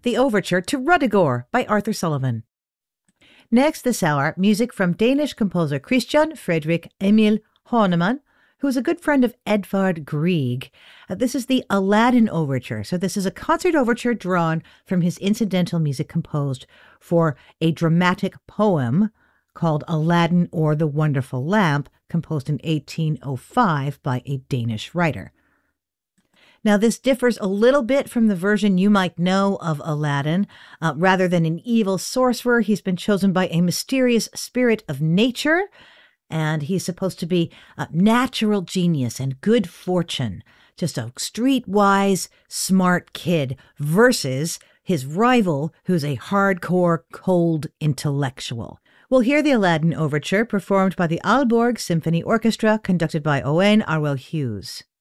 the overture to Ruddigore by Arthur Sullivan. Next this hour, music from Danish composer Christian Frederick Emil Horneman, who is a good friend of Edvard Grieg. This is the Aladdin Overture. So this is a concert overture drawn from his incidental music composed for a dramatic poem called Aladdin or the Wonderful Lamp, composed in 1805 by a Danish writer. Now, this differs a little bit from the version you might know of Aladdin. Rather than an evil sorcerer, he's been chosen by a mysterious spirit of nature, and he's supposed to be a natural genius and good fortune, just a streetwise, smart kid, versus his rival, who's a hardcore, cold intellectual. We'll hear the Aladdin Overture performed by the Aalborg Symphony Orchestra, conducted by Owain Arwell Hughes.